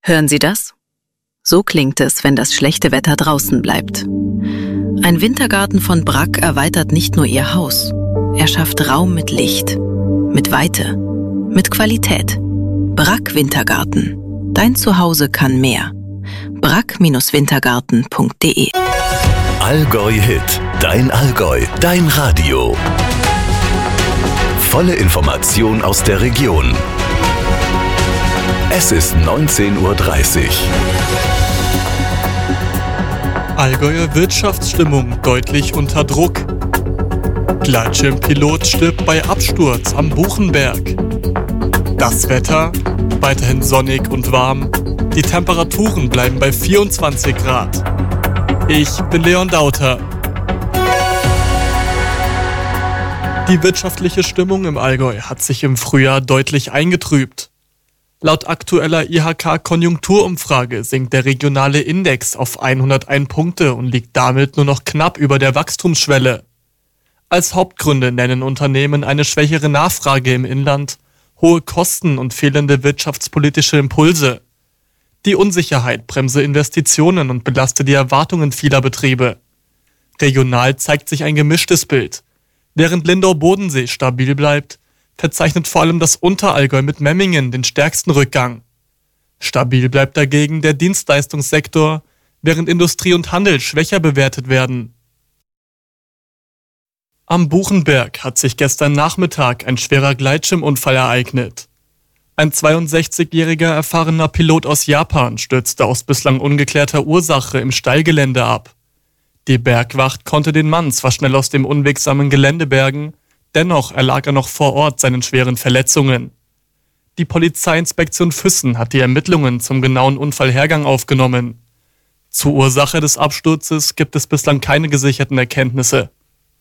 Hören Sie das? So klingt es, wenn das schlechte Wetter draußen bleibt. Ein Wintergarten von Bragg erweitert nicht nur Ihr Haus. Er schafft Raum mit Licht, mit Weite, mit Qualität. Bragg Wintergarten. Dein Zuhause kann mehr. bragg-wintergarten.de. Allgäu Hit. Dein Allgäu. Dein Radio. Volle Information aus der Region. Es ist 19:30 Uhr. Allgäuer Wirtschaftsstimmung deutlich unter Druck. Gleitschirmpilot stirbt bei Absturz am Buchenberg. Das Wetter? Weiterhin sonnig und warm. Die Temperaturen bleiben bei 24 Grad. Ich bin Leon Dauter. Die wirtschaftliche Stimmung im Allgäu hat sich im Frühjahr deutlich eingetrübt. Laut aktueller IHK-Konjunkturumfrage sinkt der regionale Index auf 101 Punkte und liegt damit nur noch knapp über der Wachstumsschwelle. Als Hauptgründe nennen Unternehmen eine schwächere Nachfrage im Inland, hohe Kosten und fehlende wirtschaftspolitische Impulse. Die Unsicherheit bremse Investitionen und belaste die Erwartungen vieler Betriebe. Regional zeigt sich ein gemischtes Bild. Während Lindau-Bodensee stabil bleibt, verzeichnet vor allem das Unterallgäu mit Memmingen den stärksten Rückgang. Stabil bleibt dagegen der Dienstleistungssektor, während Industrie und Handel schwächer bewertet werden. Am Buchenberg hat sich gestern Nachmittag ein schwerer Gleitschirmunfall ereignet. Ein 62-jähriger erfahrener Pilot aus Japan stürzte aus bislang ungeklärter Ursache im Steilgelände ab. Die Bergwacht konnte den Mann zwar schnell aus dem unwegsamen Gelände bergen, dennoch erlag er noch vor Ort seinen schweren Verletzungen. Die Polizeiinspektion Füssen hat die Ermittlungen zum genauen Unfallhergang aufgenommen. Zur Ursache des Absturzes gibt es bislang keine gesicherten Erkenntnisse.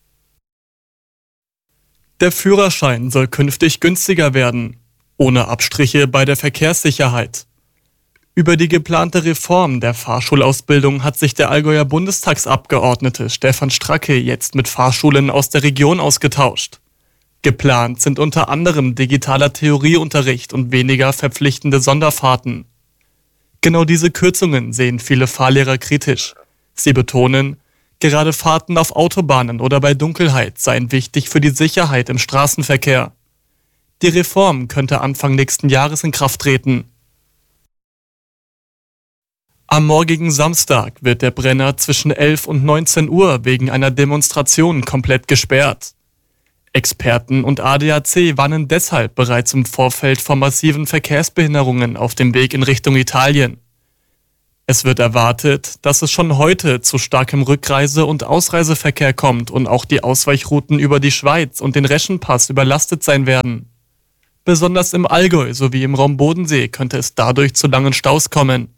Der Führerschein soll künftig günstiger werden, ohne Abstriche bei der Verkehrssicherheit. Über die geplante Reform der Fahrschulausbildung hat sich der Allgäuer Bundestagsabgeordnete Stefan Stracke jetzt mit Fahrschulen aus der Region ausgetauscht. Geplant sind unter anderem digitaler Theorieunterricht und weniger verpflichtende Sonderfahrten. Genau diese Kürzungen sehen viele Fahrlehrer kritisch. Sie betonen, gerade Fahrten auf Autobahnen oder bei Dunkelheit seien wichtig für die Sicherheit im Straßenverkehr. Die Reform könnte Anfang nächsten Jahres in Kraft treten. Am morgigen Samstag wird der Brenner zwischen 11 und 19 Uhr wegen einer Demonstration komplett gesperrt. Experten und ADAC warnen deshalb bereits im Vorfeld vor massiven Verkehrsbehinderungen auf dem Weg in Richtung Italien. Es wird erwartet, dass es schon heute zu starkem Rückreise- und Ausreiseverkehr kommt und auch die Ausweichrouten über die Schweiz und den Reschenpass überlastet sein werden. Besonders im Allgäu sowie im Raum Bodensee könnte es dadurch zu langen Staus kommen.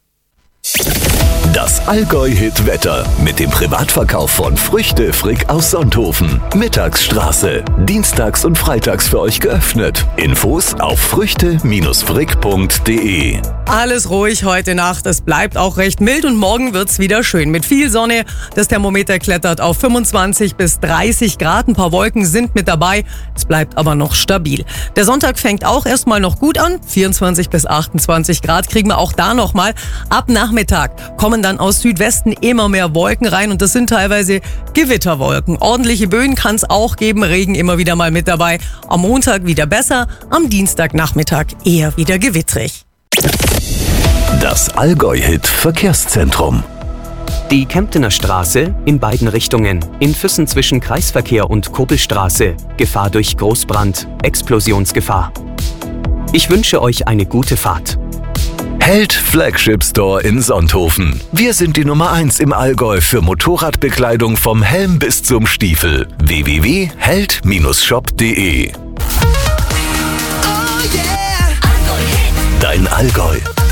Das Allgäu-Hit-Wetter mit dem Privatverkauf von Früchte Frick aus Sonthofen. Mittagsstraße. Dienstags und freitags für euch geöffnet. Infos auf früchte-frick.de. Alles ruhig heute Nacht. Es bleibt auch recht mild und morgen wird's wieder schön. Mit viel Sonne. Das Thermometer klettert auf 25 bis 30 Grad. Ein paar Wolken sind mit dabei. Es bleibt aber noch stabil. Der Sonntag fängt auch erstmal noch gut an. 24 bis 28 Grad kriegen wir auch da nochmal. Ab Nachmittag kommen dann aus Südwesten immer mehr Wolken rein und das sind teilweise Gewitterwolken. Ordentliche Böen kann es auch geben, Regen immer wieder mal mit dabei. Am Montag wieder besser, am Dienstagnachmittag eher wieder gewittrig. Das Allgäu-Hit Verkehrszentrum. Die Kemptener Straße in beiden Richtungen. In Füssen zwischen Kreisverkehr und Kurbelstraße. Gefahr durch Großbrand, Explosionsgefahr. Ich wünsche euch eine gute Fahrt. Held Flagship Store in Sonthofen. Wir sind die Nummer 1 im Allgäu für Motorradbekleidung vom Helm bis zum Stiefel. www.held-shop.de. Dein Allgäu.